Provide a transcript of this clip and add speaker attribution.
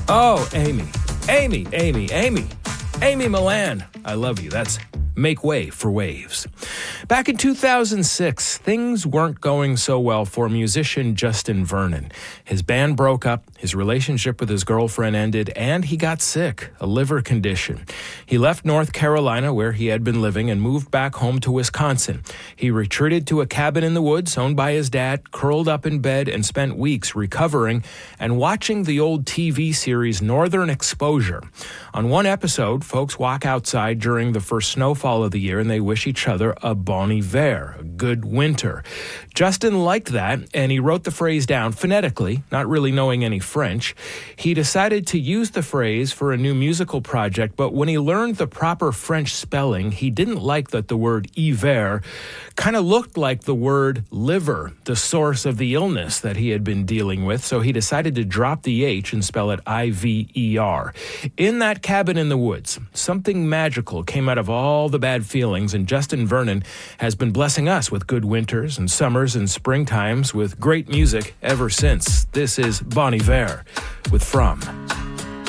Speaker 1: Oh, Amy. Amy Milan. I love you. That's Make Way for Waves. Back in 2006, things weren't going so well for musician Justin Vernon. His band broke up, his relationship with his girlfriend ended, and he got sick, a liver condition. He left North Carolina, where he had been living, and moved back home to Wisconsin. He retreated to a cabin in the woods owned by his dad, curled up in bed, and spent weeks recovering and watching the old TV series Northern Exposure. On one episode, folks walk outside during the first snowfall of the year and they wish each other a bon hiver, a good winter. Justin liked that, and he wrote the phrase down phonetically, not really knowing any French. He decided to use the phrase for a new musical project, but when he learned the proper French spelling, he didn't like that the word hiver kind of looked like the word liver, the source of the illness that he had been dealing with, so he decided to drop the H and spell it I-V-E-R. In that cabin in the woods, something magical came out of all the bad feelings, and Justin Vernon has been blessing us with good winters and summers and springtimes with great music ever since. This is Bon Iver with From.